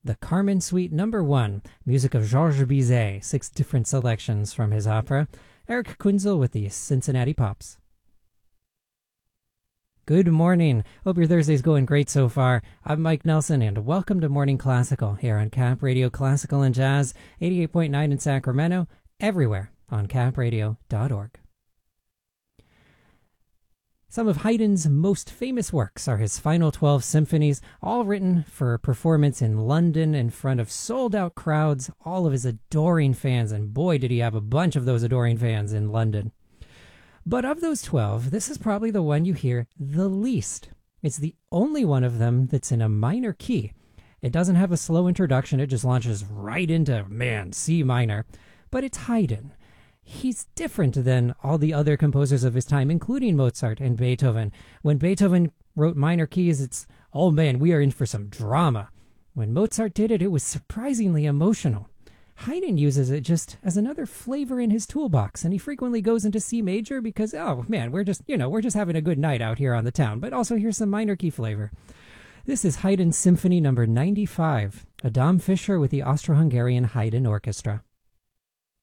the Carmen Suite No. 1, music of Georges Bizet, 6 different selections from his opera. Eric Kunzel with the Cincinnati Pops. Good morning. Hope your Thursday's going great so far. I'm Mike Nelson, and welcome to Morning Classical here on Cap Radio Classical and Jazz, 88.9 in Sacramento, everywhere on capradio.org. Some of Haydn's most famous works are his final 12 symphonies, all written for performance in London in front of sold-out crowds, all of his adoring fans, and boy did he have a bunch of those adoring fans in London. But of those 12, this is probably the one you hear the least. It's the only one of them that's in a minor key. It doesn't have a slow introduction, it just launches right into, C minor. But it's Haydn. He's different than all the other composers of his time, including Mozart and Beethoven. When Beethoven wrote minor keys, it's, oh man, we are in for some drama. When Mozart did it, it was surprisingly emotional. Haydn uses it just as another flavor in his toolbox, and he frequently goes into C major because, oh man, we're just having a good night out here on the town, but also here's some minor key flavor. This is Haydn's Symphony No. 95, Adam Fischer with the Austro-Hungarian Haydn Orchestra.